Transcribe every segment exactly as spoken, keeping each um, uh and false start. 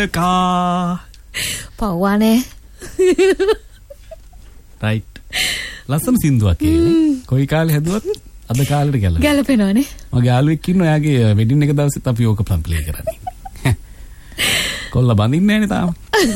කා පව්වානේ රයිට් ලස්සන සින්දුවක් කියන්නේ කොයි කාලේ හැදුවත් අද කාලෙට ගැලපෙනවා ගැලපෙනවනේ මගේ යාළුවෙක් ඉන්නවා එයාගේ වෙඩින් එක දවසෙත් අපි ඕක ප්ලම් ප්ලේ කරන්නේ කොල්ල බඳින්නේ නැනේ තාම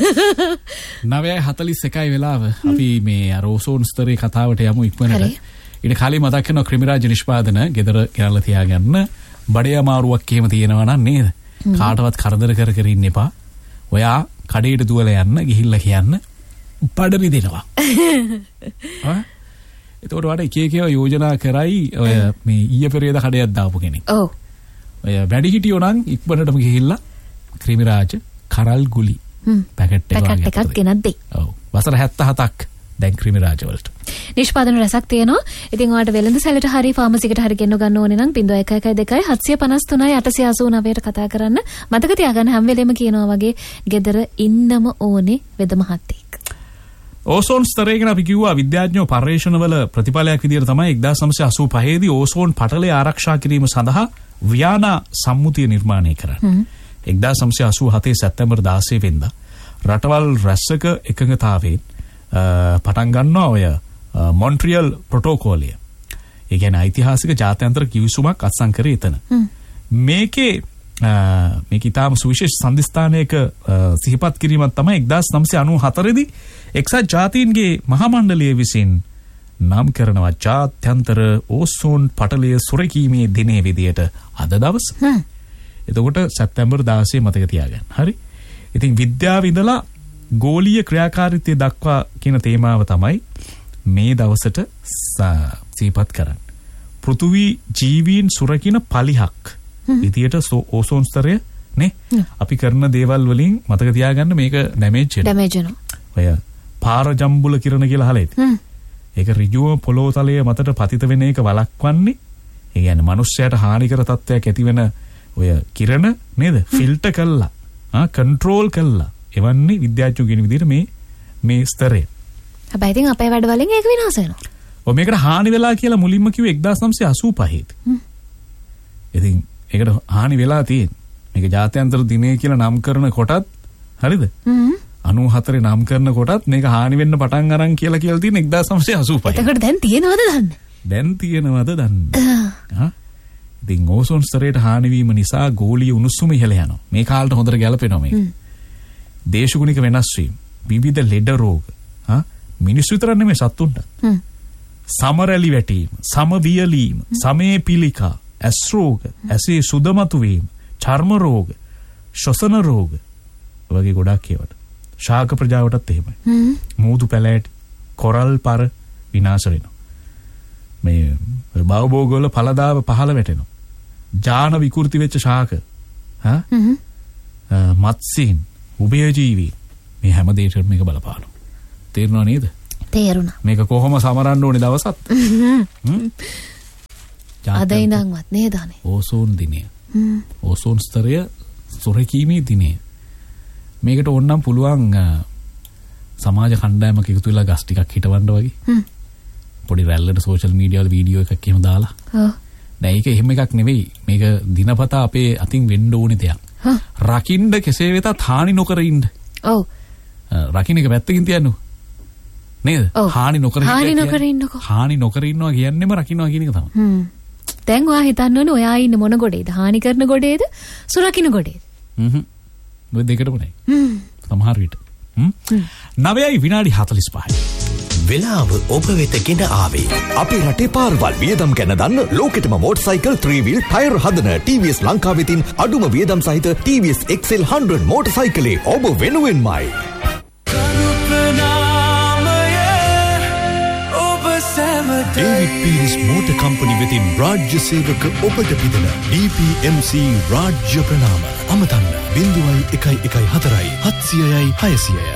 නවයයි හතළිස් එකයි වෙලාව අපි මේ අර ඕසෝන් ස්තරේ කතාවට යමු ඉක්මනට ඊට කලින් මතක් කරනවා ක්‍රිමිරාජ නිෂ්පාදන ගෙදර ගෙනල්ලා තියාගන්න බඩේ අමාරුවක් එහෙම තියෙනවා නම් නේද කාටවත් කරදර කර කර ඉන්න එපා ඔයා කඩේට දුවලා යන්න ගිහිල්ලා කියන්න බඩ රිදෙනවා ආ එතකොට වඩා එක එක ඒවා යෝජනා කරයි ඔය මේ ඊයේ පෙරේද කඩයක් දාපු කෙනෙක් ඔව් ඔය වැඩි හිටියෝ නම් ඉක්මනටම ගිහිල්ලා ක්‍රිමිරාජ කරල් ගුලි පැකට් එක පැකට් එකක් ගෙනත් දෙයි ඔව් වසර හැත්තහතක් දැන් ක්‍රිමිරාජ වලට නිෂ්පාදන රසක් තියෙනවා. ඉතින් ඔයාලට වෙළඳ සැලට හරි ෆාමසිකට හරි ගෙන්න ගන්න ඕනේ නම් ज़ीरो एक एक दो सात पाँच तीन आठ आठ नौ ට කතා කරන්න. මතක තියාගන්න හැම වෙලෙම කියනවා වගේ ගෙදර ඉන්නම ඕනේ වෙද මහත්තයෙක්. ඕසෝන් ස්තරය ගැන අපි කිව්වා විද්‍යාඥයෝ පර්යේෂණවල ප්‍රතිඵලයක් විදිහට තමයි එක්දාස් නවසිය අසූපහේ දී ඕසෝන් පටලය ආරක්ෂා කිරීම සඳහා වියානා සම්මුතිය නිර්මාණය කරන්නේ. එක්දාස් නවසිය අසූහතේ සැප්තැම්බර් දාසය වෙනිදා රටවල් රැසක එකඟතාවයෙන් පටන් ගන්නවා ඔය මොන්ට්‍රියල් ප්‍රොටෝකෝලය. ඒ කියන්නේ ඓතිහාසික ජාත්‍යන්තර කිවිසුමක් අත්සන් කරේ එතන. මේකේ මේක ඊටාම සුවිශේෂ සම්දිස්ථානයක සිහිපත් කිරීමක් තමයි එක්දාස් නවසිය අනූහතර දී එක්සත් ජාතීන්ගේ මහා මණ්ඩලය විසින් නම් කරනවා ජාත්‍යන්තර ඕසෝන් පටලය සුරැකීමේ දිනේ විදියට අද දවස. එතකොට සැප්තැම්බර් දාසය මතක තියාගන්න. හරි. ඉතින් විද්‍යාව ඉඳලා ගෝලීය ක්‍රියාකාරීත්වය දක්වා කියන තේමාව තමයි මේ දවසට සිහිපත් කරන්නේ. පෘථිවි ජීවීන් සුරකින පලිහක් විදියට ඕසෝන් ස්තරය නේ අපි කරන දේවල් වලින් මතක තියාගන්න මේක ඩැමේජ් වෙනවා. ඩැමේජ් වෙනවා. ඔය පාරජම්බුල කිරණ කියලා අහලා ඉතින්. ඒක ඍජුව පොළොව තලයේ මතට පතිත වෙන එක වළක්වන්නේ. ඒ කියන්නේ මිනිස්සයාට හානිකර තත්ත්වයක් ඇති වෙන ඔය කිරණ නේද? ෆිල්ටර් කළා. ආ කන්ට්‍රෝල් කළා. එවන්නේ විද්‍යාඥයෝ කියන විදිහට මේ මේ ස්තරය. හැබැයි ඉතින් අපේ වැඩ වලින් ඒක විනාශ වෙනවා. ඔය මේකට හානි වෙලා කියලා මුලින්ම කිව්වේ එක්දාස් නවසිය අසූපහේ. ඉතින් ඒකට හානි වෙලා තියෙන්නේ. මේක ජාත්‍යන්තර දිනය කියලා නම් කරන කොටත් හරිද? අනූහතරේ නම් කරන කොටත් මේක හානි වෙන්න පටන් අරන් කියලා කියලා තියෙන එක්දාස් නවසිය අසූපහේ. එතකොට දැන් තියෙනවද දන්නේ? දැන් තියෙනවද දන්නේ? ආ ඉතින් ඕසෝන් ස්තරයට හානි වීම නිසා ගෝලීය උණුසුම ඉහළ යනවා. මේ කාලේට හොඳට ගැලපෙනවා මේක. දේශගුණික වෙනස් වීම, විවිධ ලෙඩ රෝග, හා මිනිස්සු විතර නෙමෙයි සත්තුන්ට. සමරැලි වැටීම, සමවියලීම, සමේ පිළිකා, ඇස් රෝග, ඇසේ සුදමතු වීම, චර්ම රෝග, ශ්වසන රෝග වගේ ගොඩක් ඒවට. ශාක ප්‍රජාවටත් එහෙමයි. මූදු පැලෑටි, කොරල් පර විනාශ වෙනවා. මේ බවබෝග වල පළදාව පහළ වැටෙනවා. ජාන විකෘති වෙච්ච ශාක, හා මත්ස්‍යයන්, උභයජීවී මේ හැම දෙයකටම මේක බලපානවා. තේරුණා නේද? තේරුණා. මේක කොහොම සමරන්න ඕනේ දවසත්? අද ඉඳන්වත් නේද අනේ? ඕසෝන් දිනය. ඕසෝන් ස්තරය සුරැකීමේ දිනය. මේකට ඕනනම් පුළුවන් සමාජ කණ්ඩායමක් එකතු වෙලා ගස් ටිකක් හිටවන්න වගේ. පොඩි රැල්ලට සෝෂල් මීඩියා වල වීඩියෝ එකක් එහෙම දාලා. ඔව්. දැන් ඒක එහෙම එකක් නෙවෙයි. මේක දිනපතා අපේ අතින් වෙන්න ඕනේ දෙයක්. රකින්න කෙසේ වෙතත් හානි නොකර ඉන්න. ඔව්. රකින්න එක පැත්තකින් තියන්නු. නේද? හානි නොකර ඉන්න. හානි නොකර ඉන්නකෝ. හානි නොකර ඉන්නවා කියන්නේම රකින්නවා කියන එක තමයි. හ්ම්. දැන් ඔයා හිතන්න ඕනේ ඔයා ඉන්නේ මොන ගොඩේද? හානි කරන ගොඩේද? සුරකින්න ගොඩේද? හ්ම්. ඔය දෙකටම නෑ. හ්ම්. සමහර විට. හ්ම්. නවයයි විනාඩි හතළිස් පහයි. වෙලාව ඔබ වෙත ගෙන ආවේ. අපේ රටේ පාරවල් වියදම් ගැන දන්න ලෝකෙටම මෝටර්සයිකල් three wheel ටයර් හදන ටී වී එස් ලංකාව වෙතින් අඩුම වියදම් සහිත ටී වී S X L one hundred මෝටර්සයිකලේ ඔබ වෙනුවෙන්මයි. ඩේවිඩ් පීරිස් මෝටර් කම්පනි වෙතින් රාජ්‍ය සේවක ඔබට පිදෙන ඩී පී එම් සී රාජ්‍ය ප්‍රණාම. අමතන්න zero one one four හත්සියයයි හයසියයයි.